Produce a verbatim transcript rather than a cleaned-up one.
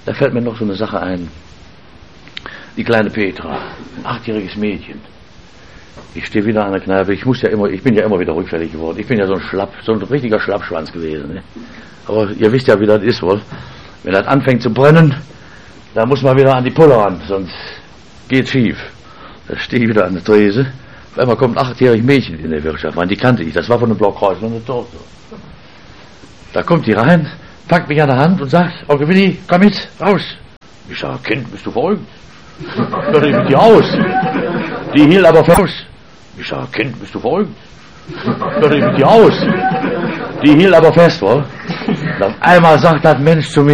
Da fällt mir noch so eine Sache ein. Die kleine Petra, ein achtjähriges Mädchen. Ich stehe wieder an der Kneipe. Ich muss ja immer, ich bin ja immer wieder rückfällig geworden. Ich bin ja so ein Schlapp, so ein richtiger Schlappschwanz gewesen. Ne? Aber ihr wisst ja, wie das ist wohl. Wenn das anfängt zu brennen, dann muss man wieder an die Pulle ran, sonst geht's schief. Da stehe ich wieder an der Trese. Auf einmal kommt ein achtjähriges Mädchen in der Wirtschaft rein. Die kannte ich. Das war von dem Blockkreuz und eine Tochter. Da kommt die rein, packt mich an der Hand und sagt: Onkel Willi, komm mit, raus. Ich sage: Kind, bist du verrückt? Hör dich mit dir aus. Die hielt aber fest. Ich sage: Kind, bist du verrückt? Hör dich mit dir aus. Die hielt aber fest, wohl. Und auf einmal sagt das Mensch zu mir: